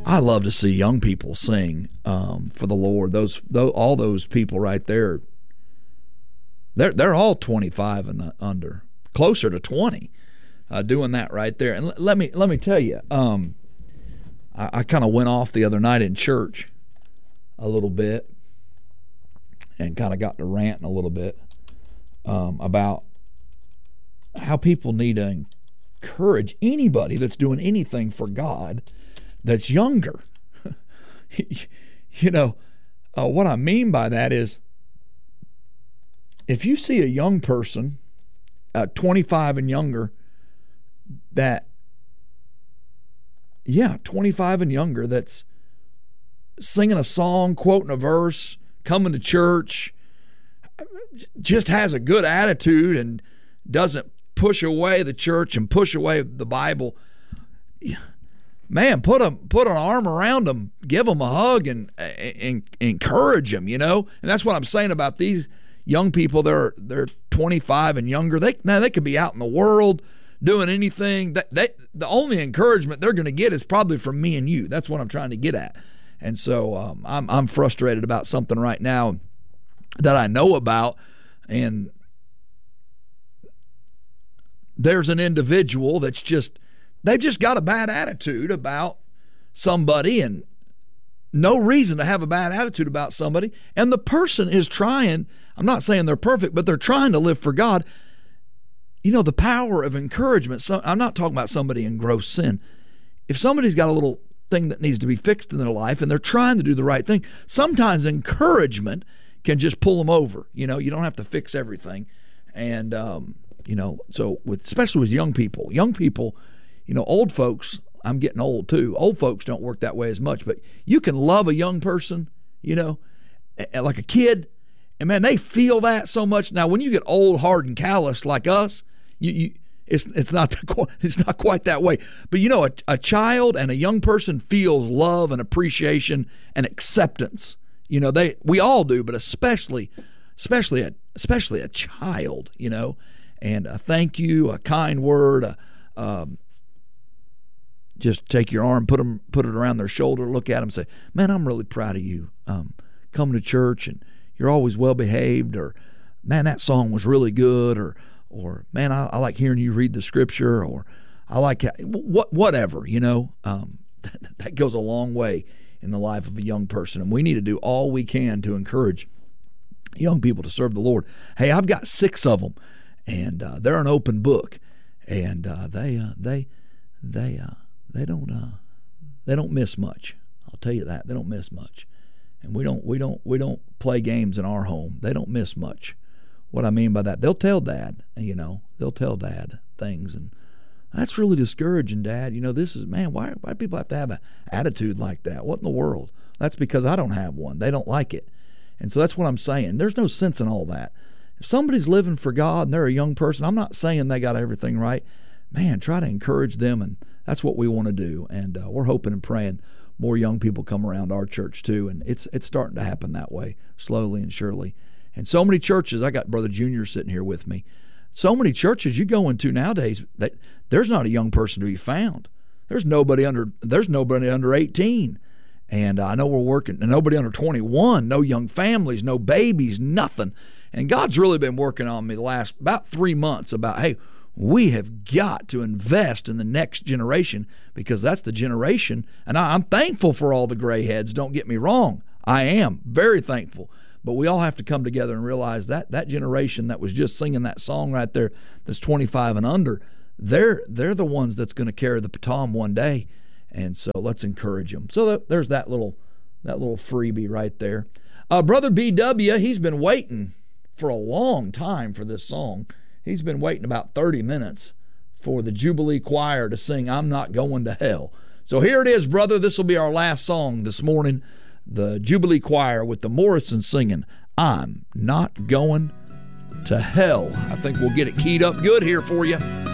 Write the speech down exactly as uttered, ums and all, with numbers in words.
I love to see young people sing um, for the Lord. Those, those, all those people right there, they're they're all twenty-five and under, closer to twenty, uh, doing that right there. And l- let me let me tell you, um, I, I kind of went off the other night in church a little bit, and kind of got to ranting a little bit um, about how people need to encourage anybody that's doing anything for God that's younger. You know, uh, what I mean by that is, if you see a young person, uh, twenty-five and younger, that, yeah, twenty-five and younger, that's singing a song, quoting a verse, coming to church, just has a good attitude and doesn't push away the church and push away the Bible, man, put a put an arm around them, give them a hug, and, and encourage them. You know, and that's what I'm saying about these young people. They're they're twenty-five and younger. They man, they could be out in the world doing anything. That they the only encouragement they're going to get is probably from me and you. That's what I'm trying to get at. And so um, I'm I'm frustrated about something right now that I know about, and there's an individual that's just, they've just got a bad attitude about somebody, and no reason to have a bad attitude about somebody. And the person is trying, I'm not saying they're perfect, but they're trying to live for God. You know, the power of encouragement. So, I'm not talking about somebody in gross sin. If somebody's got a little thing that needs to be fixed in their life and they're trying to do the right thing, sometimes encouragement can just pull them over. You know, you don't have to fix everything. And, um, you know, so with, especially with young people, young people, you know, old folks, I'm getting old too. Old folks don't work that way as much, but you can love a young person, you know, like a kid, and man, they feel that so much. Now, when you get old, hard, and callous like us, you, you it's it's not the, it's not quite that way. But you know, a, a child and a young person feels love and appreciation and acceptance. You know, they we all do, but especially especially a especially a child. You know. And a thank you, a kind word, a, um, just take your arm, put them, put it around their shoulder, look at them, say, "Man, I'm really proud of you. Um, coming to church, and you're always well behaved." Or, "Man, that song was really good." Or, or "Man, I, I like hearing you read the scripture." Or, "I like how, what whatever." You know, um, that, that goes a long way in the life of a young person, and we need to do all we can to encourage young people to serve the Lord. Hey, I've got six of them. And uh, they're an open book, and uh, they uh, they they uh, they don't uh, they don't miss much. I'll tell you that, they don't miss much, and we don't we don't we don't play games in our home. They don't miss much. What I mean by that, they'll tell Dad, you know, they'll tell Dad things, and that's really discouraging, Dad. You know, this is man, why why do people have to have an attitude like that? What in the world? That's because I don't have one. They don't like it, and so that's what I'm saying. There's no sense in all that. If somebody's living for God and they're a young person, I'm not saying they got everything right. Man, try to encourage them, and that's what we want to do. And uh, we're hoping and praying more young people come around our church too, and it's it's starting to happen that way, slowly and surely. And so many churches, I got Brother Junior sitting here with me, so many churches you go into nowadays, that there's not a young person to be found. There's nobody under there's nobody under eighteen. And I know we're working, and nobody under twenty-one, no young families, no babies, nothing. And God's really been working on me the last about three months about, hey, we have got to invest in the next generation, because that's the generation. And I, I'm thankful for all the gray heads. Don't get me wrong. I am very thankful. But we all have to come together and realize that that generation that was just singing that song right there, that's twenty-five and under, they're they're the ones that's going to carry the baton one day. And so let's encourage them. So that, there's that little that little freebie right there. Uh, Brother B W, he's been waiting for a long time for this song. He's been waiting about thirty minutes for the Jubilee Choir to sing "I'm Not Going to Hell." So here it is, brother. This will be our last song this morning. The Jubilee Choir with the Morrison singing "I'm Not Going to Hell." I think we'll get it keyed up good here for you.